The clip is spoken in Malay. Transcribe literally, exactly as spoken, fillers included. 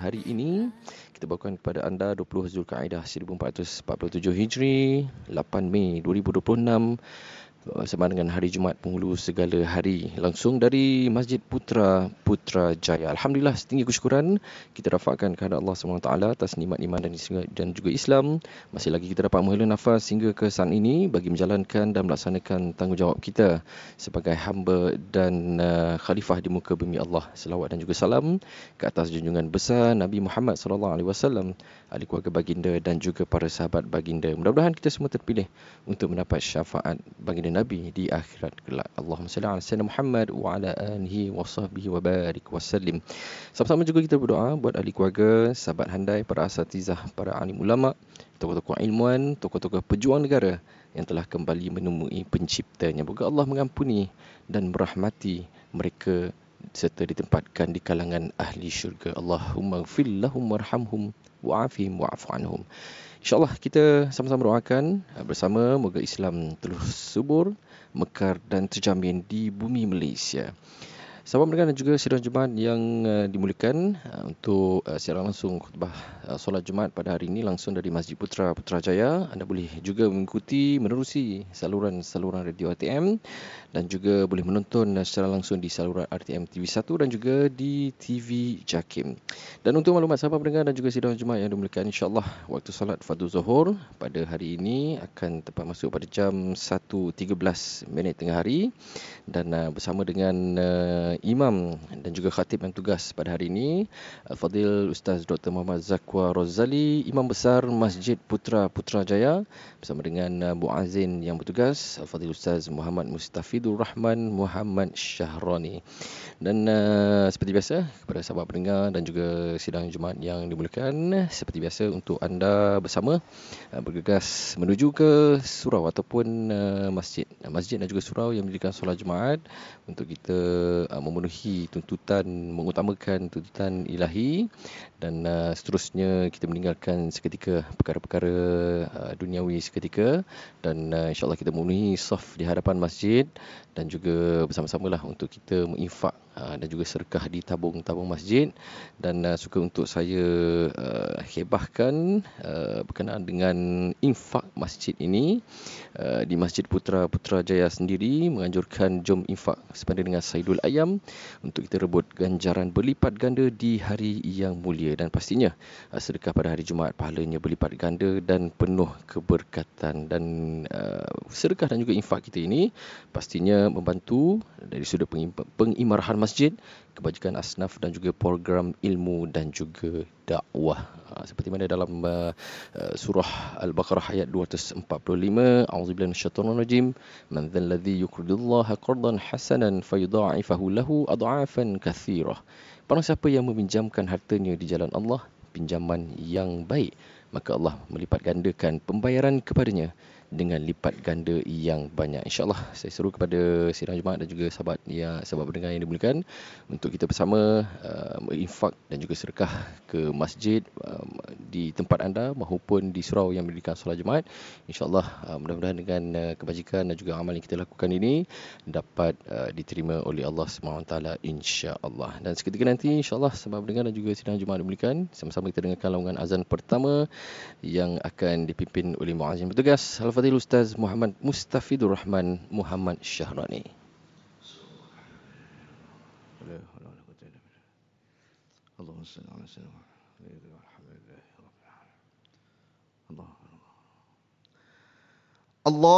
hari ini. Kita bawakan kepada anda dua puluh Zulkaidah seribu empat ratus empat puluh tujuh Hijri, lapan Mei dua ribu dua puluh enam, bersama dengan hari Jumaat penghulu segala hari, langsung dari Masjid Putra Putrajaya. Alhamdulillah, setinggi kesyukuran kita rafakkan kepada Allah subhanahu wa taala atas nikmat iman dan, dan juga Islam. Masih lagi kita dapat menghela nafas hingga ke saat ini bagi menjalankan dan melaksanakan tanggungjawab kita sebagai hamba dan uh, khalifah di muka bumi Allah. Selawat dan juga salam ke atas junjungan besar Nabi Muhammad sallallahu alaihi wasallam, ahli keluarga baginda dan juga para sahabat baginda. Mudah-mudahan kita semua terpilih untuk mendapat syafaat baginda Nabi di akhirat kelak. Allahumma salli ala sayyidina Muhammad wa ala alihi wa sahbihi wa barik wa sallim. Sama-sama juga kita berdoa buat ahli keluarga, sahabat handai, para asatizah, para alim ulama, tokoh-tokoh ilmuwan, tokoh-tokoh pejuang negara yang telah kembali menemui penciptanya. Moga Allah mengampuni dan merahmati mereka serta ditempatkan di kalangan ahli syurga. Allahumma ighfir lahum warhamhum wa'afihim wa'fu anhum. InsyaAllah kita sama-sama doakan bersama, moga Islam terus subur, mekar dan terjamin di bumi Malaysia. Sahabat mendengar dan juga sidang Jumaat yang uh, dimuliakan, uh, untuk uh, siaran langsung khutbah uh, solat Jumaat pada hari ini langsung dari Masjid Putra Putrajaya. Anda boleh juga mengikuti menerusi saluran-saluran radio R T M dan juga boleh menonton uh, secara langsung di saluran R T M T V satu dan juga di T V Jakim. Dan untuk maklumat sahabat pendengar dan juga sidang Jumaat yang dimuliakan, insya-Allah waktu solat fardu Zuhur pada hari ini akan tepat masuk pada jam satu tiga belas minit tengah hari, dan uh, bersama dengan uh, Imam dan juga khatib yang tugas pada hari ini, Al-Fadil Ustaz Doktor Muhammad Zakwa Rozali, Imam Besar Masjid Putra Putrajaya, bersama dengan uh, Muazzin yang bertugas, Al-Fadil Ustaz Muhammad Mustafidur Rahman Muhammad Syahrani. Dan uh, seperti biasa kepada sahabat pendengar dan juga sidang Jumaat yang dimuliakan, seperti biasa untuk anda bersama uh, bergegas menuju ke surau ataupun uh, masjid masjid dan juga surau yang mendirikan solat Jumaat untuk kita uh, memenuhi tuntutan, mengutamakan tuntutan ilahi, dan uh, seterusnya kita meninggalkan seketika perkara-perkara uh, duniawi seketika, dan uh, insyaAllah kita memenuhi saf di hadapan masjid dan juga bersama-samalah untuk kita menginfak uh, dan juga sedekah di tabung-tabung masjid. Dan uh, suka untuk saya uh, hebahkan uh, berkenaan dengan infak masjid ini. Uh, di Masjid Putra Putrajaya sendiri menganjurkan jom infak sepadan dengan Saidul Ayam untuk kita rebut ganjaran berlipat ganda di hari yang mulia, dan pastinya uh, sedekah pada hari Jumaat pahalanya berlipat ganda dan penuh keberkatan. Dan uh, sedekah dan juga infak kita ini pastinya membantu dari sudut pengimarahan masjid, kebajikan asnaf dan juga program ilmu dan juga dakwah. Ha, seperti mana dalam uh, uh, surah Al-Baqarah ayat dua ratus empat puluh lima, A'udzubillahi minasyaitonir rajim, man dzal ladzi yuqridullaha qardan hasanan fayudha'ifahu lahu adha'afan katsirah. Barang siapa yang meminjamkan hartanya di jalan Allah pinjaman yang baik, maka Allah melipat gandakan pembayaran kepadanya dengan lipat ganda yang banyak. InsyaAllah saya seru kepada sidang Jumaat dan juga sahabat ya, sahabat pendengar yang dimuliakan untuk kita bersama uh, berinfak dan juga sedekah ke masjid uh, di tempat anda maupun di surau yang mendirikan solat Jumaat. InsyaAllah uh, mudah-mudahan dengan uh, kebajikan dan juga amal yang kita lakukan ini dapat uh, diterima oleh Allah subhanahu wa taala, insya-Allah. Dan seketika nanti insya-Allah sahabat pendengar dan juga sidang Jumaat dimuliakan, sama-sama kita dengarkan laungan azan pertama yang akan dipimpin oleh muazzin bertugas Al-Fadhil Ustaz Muhammad Mustafidur Rahman Muhammad Syahrani. Allahumma salli ala sayyidina Muhammad. Allah